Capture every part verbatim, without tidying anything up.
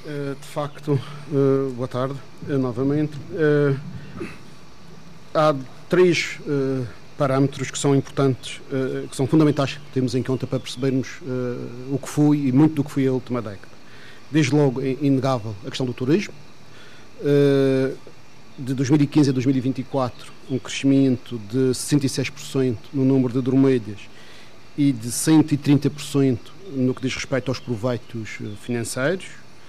Uh, de facto, uh, boa tarde, uh, novamente. Uh, há três uh, parâmetros que são importantes, uh, que são fundamentais que temos em conta para percebermos uh, o que foi e muito do que foi a última década. Desde logo, é inegável a questão do turismo. Uh, de dois mil e quinze a dois mil e vinte e quatro, um crescimento de sessenta e seis por cento no número de dromédias e de cento e trinta por cento no que diz respeito aos proveitos financeiros.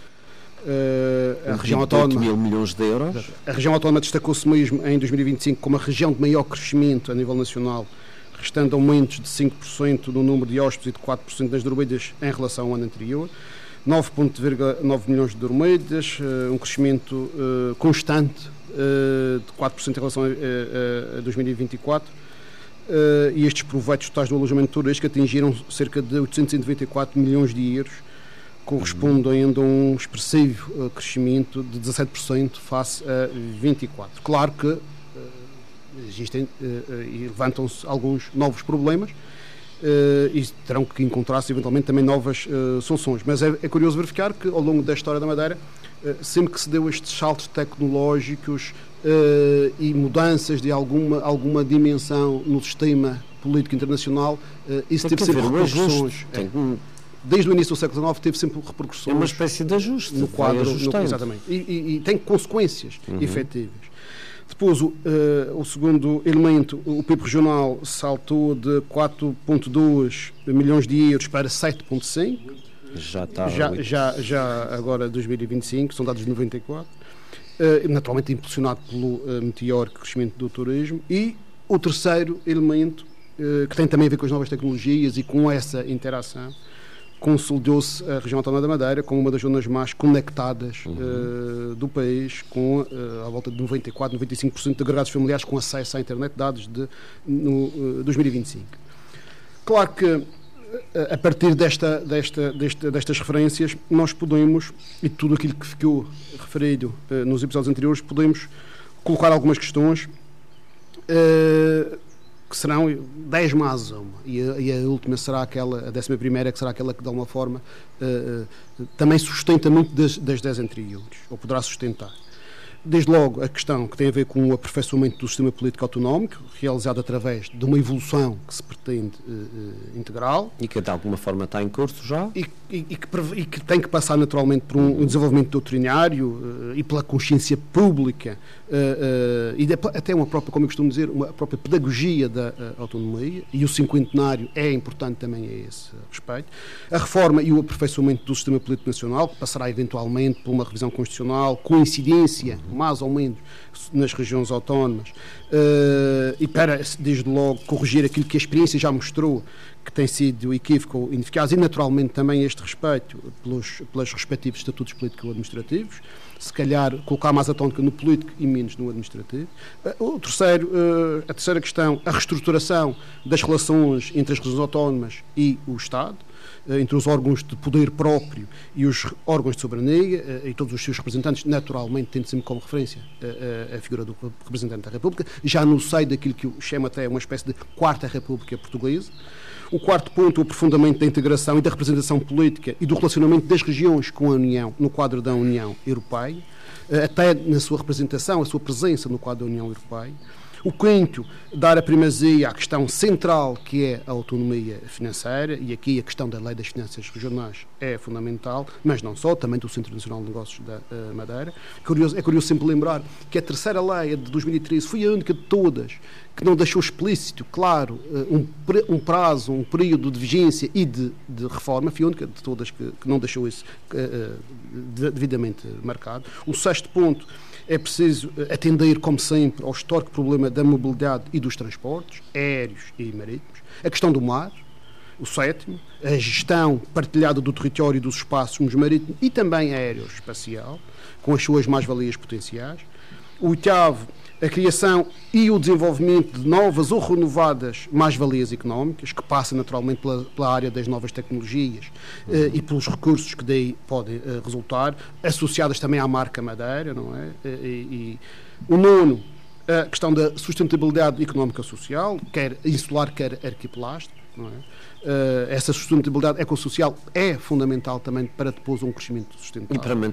Uh, a região autónoma, mil milhões de euros. A região autónoma destacou-se mesmo em dois mil e vinte e cinco como a região de maior crescimento a nível nacional, restando aumentos de cinco por cento no número de hóspedes e de quatro por cento das dromédias em relação ao ano anterior. nove vírgula nove milhões de dromédias, uh, um crescimento uh, constante uh, de quatro por cento em relação a, a, a dois mil e vinte e quatro. Uh, e estes proveitos totais do alojamento turístico atingiram cerca de oitocentos e noventa e quatro milhões de euros, correspondendo a um expressivo uh, crescimento de dezassete por cento face a vinte e quatro. Claro que uh, existem uh, uh, e levantam-se alguns novos problemas uh, e terão que encontrar-se eventualmente também novas uh, soluções. Mas é, é curioso verificar que ao longo da história da Madeira, uh, sempre que se deu estes saltos tecnológicos uh, e mudanças de alguma, alguma dimensão no sistema político internacional, uh, isso teve sempre repercussões. Desde o início do século dezenove teve sempre repercussões. É uma espécie de ajuste. No quadro, no, exatamente. E, e, e tem consequências uhum. efetivas. Depois, o, uh, o segundo elemento, o P I B regional saltou de quatro vírgula dois milhões de euros para sete vírgula cinco. Já está. Já, já, já agora dois mil e vinte e cinco, são dados de noventa e quatro. Uh, naturalmente impulsionado pelo uh, meteórico crescimento do turismo. E o terceiro elemento, uh, que tem também a ver com as novas tecnologias e com essa interação, consolidou-se a região autónoma da Madeira como uma das zonas mais conectadas uhum. uh, do país, com uh, à volta de noventa e quatro, noventa e cinco por cento de agregados familiares com acesso à internet, dados de no, uh, dois mil e vinte e cinco. Claro que uh, a partir desta, desta, desta, destas referências nós podemos, e tudo aquilo que ficou referido uh, nos episódios anteriores, podemos colocar algumas questões uh, que serão dez mais uma, e a, e a última será aquela, a décima primeira, que será aquela que de alguma forma uh, uh, também sustenta muito das, das dez anteriores, ou poderá sustentar. Desde logo a questão que tem a ver com o aperfeiçoamento do sistema político autonómico, realizado através de uma evolução que se pretende uh, uh, integral. E que de alguma forma está em curso já. E, e, e, que, e que tem que passar naturalmente por um, um desenvolvimento doutrinário uh, e pela consciência pública uh, uh, e de, até uma própria, como eu costumo dizer, uma própria pedagogia da uh, autonomia, e o cinquentenário é importante também a esse respeito. A reforma e o aperfeiçoamento do sistema político nacional, que passará eventualmente por uma revisão constitucional, coincidência mais ou menos nas regiões autónomas, uh, e para, desde logo, corrigir aquilo que a experiência já mostrou que tem sido equívoco ou ineficaz, e naturalmente também este respeito pelos, pelos respectivos estatutos político-administrativos, se calhar colocar mais a tónica no político e menos no administrativo. Uh, o terceiro, uh, a terceira questão, a reestruturação das relações entre as regiões autónomas e o Estado, entre os órgãos de poder próprio e os órgãos de soberania, e todos os seus representantes, naturalmente tendo sempre como referência a, a, a figura do representante da República, já no seio daquilo que eu chamo até uma espécie de quarta República Portuguesa. O quarto ponto, o aprofundamento da integração e da representação política e do relacionamento das regiões com a União, no quadro da União Europeia, até na sua representação, a sua presença no quadro da União Europeia. O quinto, dar a primazia à questão central, que é a autonomia financeira, e aqui a questão da lei das finanças regionais é fundamental, mas não só, também do Centro Nacional de Negócios da uh, Madeira. É curioso, é curioso sempre lembrar que a terceira lei, a de dois mil e treze, foi a única de todas que não deixou explícito, claro, um, um prazo, um período de vigência e de, de reforma, foi a única de todas que, que não deixou isso uh, devidamente marcado. O sexto ponto, é preciso atender, como sempre, ao histórico problema da mobilidade e dos transportes, aéreos e marítimos. A questão do mar, o sétimo, a gestão partilhada do território e dos espaços marítimos e também aéreo-espacial, com as suas mais-valias potenciais. O oitavo, a criação e o desenvolvimento de novas ou renovadas mais-valias económicas, que passa naturalmente pela, pela área das novas tecnologias uhum. eh, e pelos recursos que daí podem eh, resultar, associadas também à marca Madeira, não é? E, e, o nono, a questão da sustentabilidade económica e social, quer insular, quer arquipelástico, não é? Uh, essa sustentabilidade ecossocial é fundamental também para depois um crescimento sustentável. E para